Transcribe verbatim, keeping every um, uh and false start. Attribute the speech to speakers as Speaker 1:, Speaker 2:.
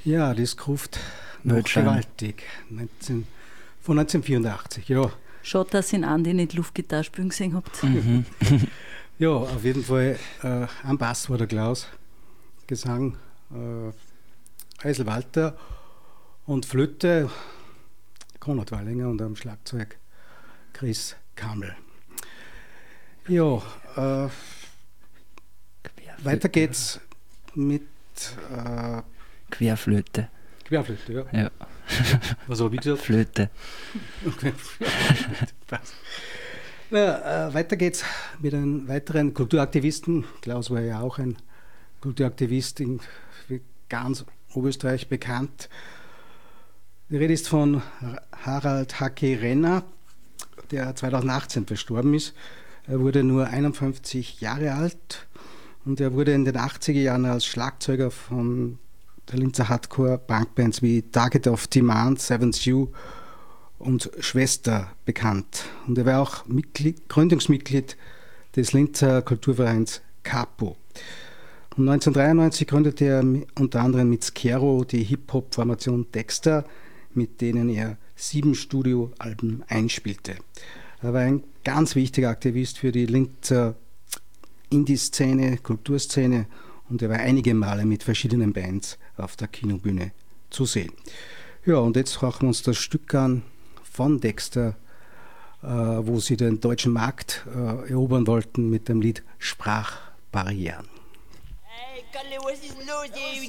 Speaker 1: Ja, das Gruft noch gewaltig. neunzehn, von neunzehnhundertvierundachtzig, ja.
Speaker 2: Schaut, dass ihr den Andi nicht Luftgitarre spielen gesehen habt.
Speaker 1: Mhm. Ja, auf jeden Fall. Äh, am Bass war der Klaus, Gesang äh, Eisel Walter und Flöte Konrad Wallinger und am Schlagzeug Chris Kammel. Ja, äh, weiter geht's mit äh,
Speaker 3: Querflöte.
Speaker 1: Querflöte, ja.
Speaker 3: Ja.
Speaker 1: Was habe ich gesagt?
Speaker 3: Flöte.
Speaker 1: Okay. Passt. Na, äh, weiter geht's mit einem weiteren Kulturaktivisten. Klaus war ja auch ein Kulturaktivist in ganz Oberösterreich bekannt. Die Rede ist von Harald Hacke Renner, der zweitausendachtzehn verstorben ist. Er wurde nur einundfünfzig Jahre alt und er wurde in den achtziger Jahren als Schlagzeuger von der Linzer Hardcore-Punkbands wie Target of Demand, Seventh U und Schwester bekannt. Und er war auch Mitglied, Gründungsmitglied des Linzer Kulturvereins Capo. Und neunzehnhundertdreiundneunzig gründete er unter anderem mit Skero die Hip-Hop-Formation Dexter, mit denen er sieben Studioalben einspielte. Er war ein ganz wichtiger Aktivist für die Linzer Indie-Szene, Kulturszene und er war einige Male mit verschiedenen Bands auf der Kinobühne zu sehen. Ja, und jetzt hören wir uns das Stück an von Dexter, äh, wo sie den deutschen Markt äh, erobern wollten mit dem Lied Sprachbarrieren.
Speaker 4: Hey, Kalle, was ist los, ey? Wie